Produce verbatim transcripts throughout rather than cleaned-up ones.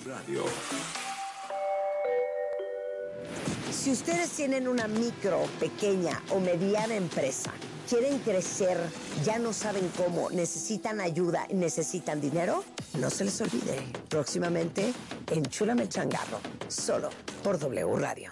Radio. Si ustedes tienen una micro, pequeña o mediana empresa, quieren crecer, ya no saben cómo, necesitan ayuda y necesitan dinero, no se les olvide. Próximamente, Enchúlame el Changarro, solo por W Radio.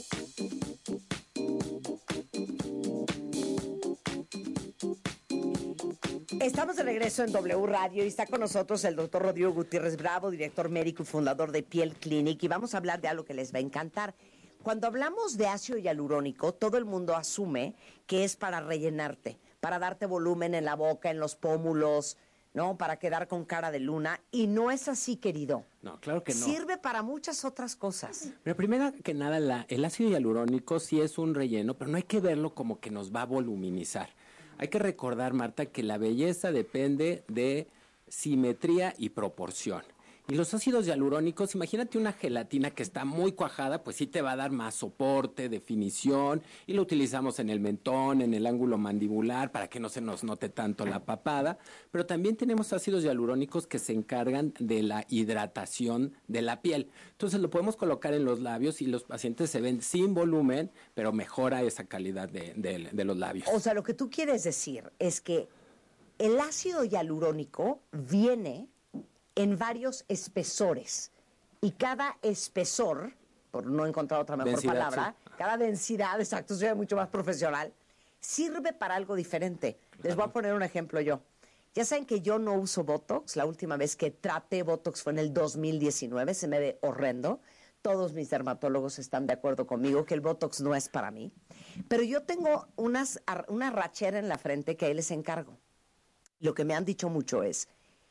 Estamos de regreso en W Radio y está con nosotros el doctor Rodrigo Gutiérrez Bravo, director médico y fundador de Piel Clinic, y vamos a hablar de algo que les va a encantar. Cuando hablamos de ácido hialurónico, todo el mundo asume que es para rellenarte, para darte volumen en la boca, en los pómulos, ¿no? Para quedar con cara de luna, y no es así, querido. No, claro que no. Sirve para muchas otras cosas. Pero primero que nada, la, el ácido hialurónico sí es un relleno, pero no hay que verlo como que nos va a voluminizar. Hay que recordar, Marta, que la belleza depende de simetría y proporción. Y los ácidos hialurónicos, imagínate una gelatina que está muy cuajada, pues sí te va a dar más soporte, definición, y lo utilizamos en el mentón, en el ángulo mandibular, para que no se nos note tanto la papada. Pero también tenemos ácidos hialurónicos que se encargan de la hidratación de la piel. Entonces lo podemos colocar en los labios y los pacientes se ven sin volumen, pero mejora esa calidad de, de, de los labios. O sea, lo que tú quieres decir es que el ácido hialurónico viene en varios espesores, y cada espesor, por no encontrar otra mejor densidad, palabra, sí. cada densidad, exacto, soy mucho más profesional, sirve para algo diferente. Claro. Les voy a poner un ejemplo yo. Ya saben que yo no uso Botox. La última vez que traté Botox fue en el dos mil diecinueve, se me ve horrendo. Todos mis dermatólogos están de acuerdo conmigo que el Botox no es para mí. Pero yo tengo unas, una rachera en la frente que ahí les encargo. Lo que me han dicho mucho es,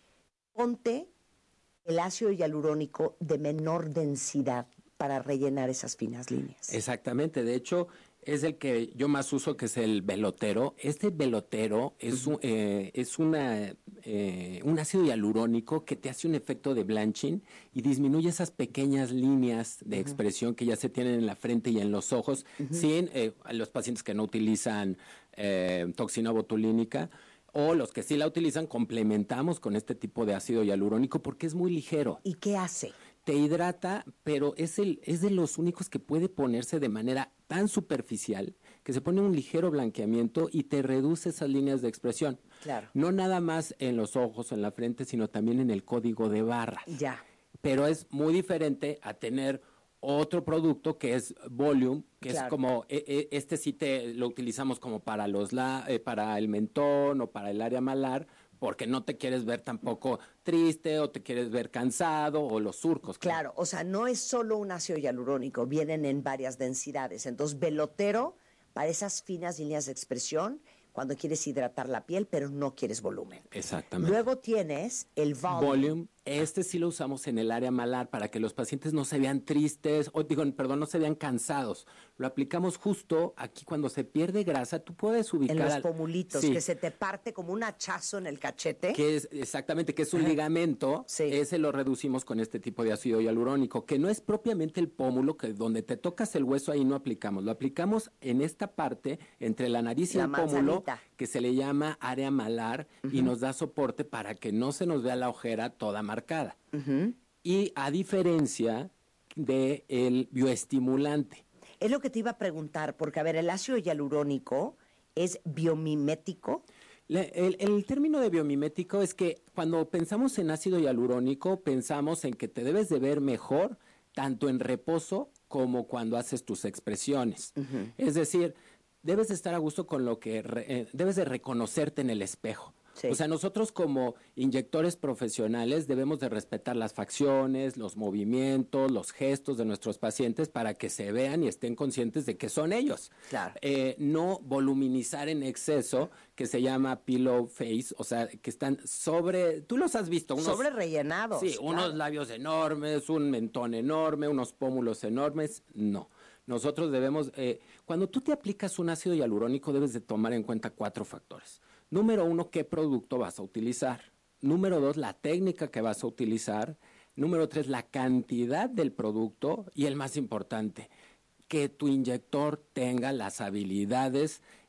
ponte el ácido hialurónico de menor densidad para rellenar esas finas líneas. Exactamente, de hecho es el que yo más uso, que es el Velotero. Este Velotero es, uh-huh. un, eh, es una, eh, un ácido hialurónico que te hace un efecto de blanching y disminuye esas pequeñas líneas de uh-huh. expresión que ya se tienen en la frente y en los ojos, uh-huh. sin eh, a los pacientes que no utilizan eh, toxina botulínica, o los que sí la utilizan, complementamos con este tipo de ácido hialurónico porque es muy ligero. ¿Y qué hace? Te hidrata, pero es, el, es de los únicos que puede ponerse de manera tan superficial que se pone un ligero blanqueamiento y te reduce esas líneas de expresión. Claro. No nada más en los ojos o en la frente, sino también en el código de barras. Ya. Pero es muy diferente a tener otro producto que es Volume, que claro. es como, eh, este sí te lo utilizamos como para los la, eh, para el mentón o para el área malar, porque no te quieres ver tampoco triste o te quieres ver cansado o los surcos. Claro, claro, o sea, no es solo un ácido hialurónico, vienen en varias densidades. Entonces, Velotero para esas finas líneas de expresión, cuando quieres hidratar la piel, pero no quieres volumen. Exactamente. Luego tienes el Volume. Volume. Este sí lo usamos en el área malar para que los pacientes no se vean tristes, o digo, perdón, no se vean cansados. Lo aplicamos justo aquí cuando se pierde grasa. Tú puedes ubicar... En los pomulitos, sí. que se te parte como un hachazo en el cachete. Que es, exactamente, que es un Ajá. ligamento. Sí. Ese lo reducimos con este tipo de ácido hialurónico, que no es propiamente el pómulo, que donde te tocas el hueso ahí no aplicamos. Lo aplicamos en esta parte, entre la nariz y la el pómulo, manzanita. Que se le llama área malar, uh-huh. y nos da soporte para que no se nos vea la ojera toda marcada. Uh-huh. Y a diferencia del bioestimulante. Es lo que te iba a preguntar, porque a ver, el ácido hialurónico es biomimético. Le, el, el término de biomimético es que cuando pensamos en ácido hialurónico, pensamos en que te debes de ver mejor tanto en reposo como cuando haces tus expresiones. Uh-huh. Es decir, debes de estar a gusto con lo que, re, eh, debes de reconocerte en el espejo. Sí. O sea, nosotros como inyectores profesionales debemos de respetar las facciones, los movimientos, los gestos de nuestros pacientes para que se vean y estén conscientes de que son ellos. Claro. Eh, no voluminizar en exceso, que se llama pillow face, o sea, que están sobre, tú los has visto. Unos, sobre rellenados. Sí, claro. Unos labios enormes, un mentón enorme, unos pómulos enormes, no. Nosotros debemos, eh, cuando tú te aplicas un ácido hialurónico debes de tomar en cuenta cuatro factores. Número uno, ¿qué producto vas a utilizar? Número dos, la técnica que vas a utilizar. Número tres, la cantidad del producto. Y el más importante, que tu inyector tenga las habilidades